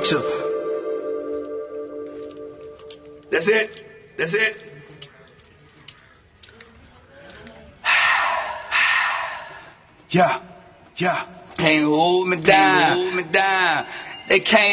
Culture. That's it. That's it. Yeah. Can't hold me down. They can't.